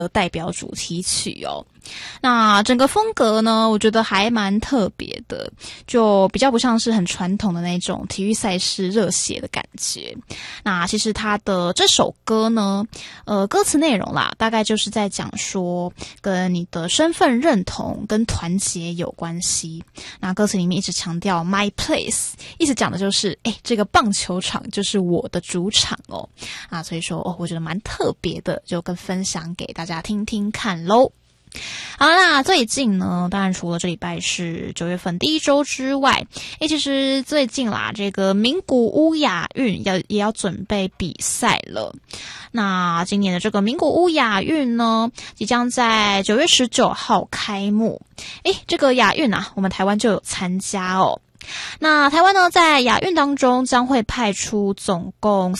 代表主题曲哦。那整个风格呢，我觉得还蛮特别的，就比较不像是很传统的那种体育赛事热血的感觉。那其实他的这首歌呢，歌词内容啦，大概就是在讲说跟你的身份认同跟团结有关系。那歌词里面一直强调 my place， 意思讲的就是这个棒球场就是我的主场哦。所以说我觉得蛮特别的，就跟分享给大家听听看咯。好，那最近呢，当然除了这礼拜是9月份第一周之外，其实最近啦，这个名古屋亚运也要准备比赛了。那今年的这个名古屋亚运呢，即将在9月19号开幕。这个亚运啊，我们台湾就有参加哦。那台湾呢，在亚运当中将会派出总共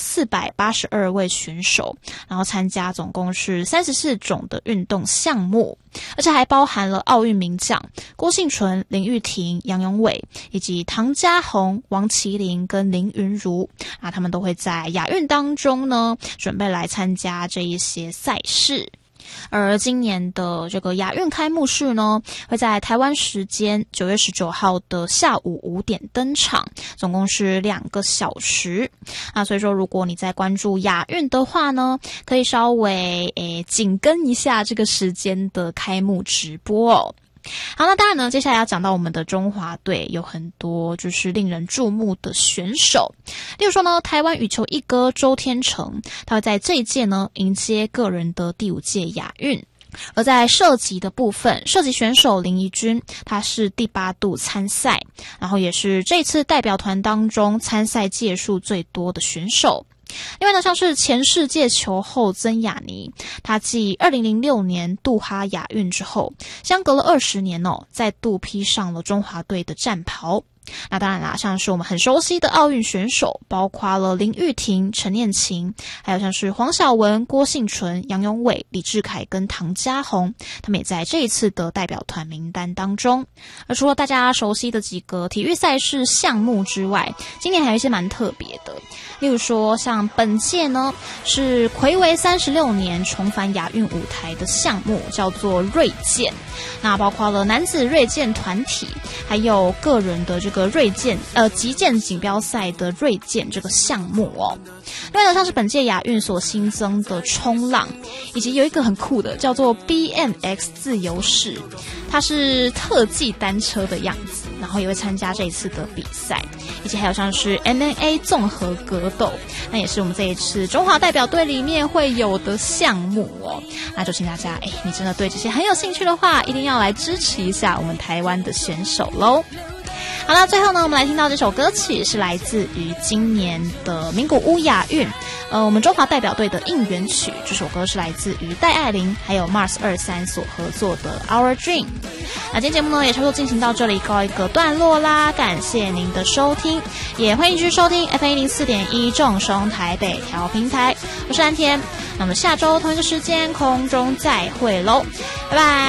482位选手，然后参加总共是34种的运动项目，而且还包含了奥运名将郭婞淳、林玉婷、杨永伟以及唐嘉宏、王麒麟跟林昀儒他们都会在亚运当中呢，准备来参加这一些赛事。而今年的这个亚运开幕式呢，会在台湾时间9月19号的下午5点登场，总共是2个小时。所以说如果你在关注亚运的话呢，可以稍微紧跟一下这个时间的开幕直播哦。好，那当然呢，接下来要讲到我们的中华队有很多就是令人注目的选手，例如说呢，台湾羽球一哥周天成，他会在这一届呢迎接个人的第5届亚运。而在射击的部分，射击选手林怡君，他是第8度参赛，然后也是这次代表团当中参赛届数最多的选手。另外呢，像是前世界球后曾雅妮，她继2006年杜哈亚运之后，相隔了20年再度披上了中华队的战袍。那当然啦，像是我们很熟悉的奥运选手，包括了林玉婷、陈念琴，还有像是黄晓雯、郭婞淳、杨永伟、李智凯跟唐嘉宏，他们也在这一次的代表团名单当中。而除了大家熟悉的几个体育赛事项目之外，今年还有一些蛮特别的，例如说像本届呢是睽违36年重返亚运舞台的项目，叫做锐剑。那包括了男子锐剑团体，还有个人的这个锐剑击剑锦标赛的锐剑这个项目哦。另外呢，像是本届亚运所新增的冲浪，以及有一个很酷的叫做 BMX 自由式，它是特技单车的样子，然后也会参加这一次的比赛，以及还有像是 MMA 综合格斗，那也是我们这一次中华代表队里面会有的项目哦。那就请大家你真的对这些很有兴趣的话，一定要来支持一下我们台湾的选手咯。好了，最后呢，我们来听到这首歌曲是来自于今年的名古屋亚运，我们中华代表队的应援曲。这首歌是来自于戴爱玲还有 Mars 23所合作的 Our Dream。那今天节目呢也差不多进行到这里，告一个段落啦，感谢您的收听，也欢迎继续收听 FM104.1 正声台北调频台，我是蓝田。那么下周同一个时间空中再会喽，拜拜。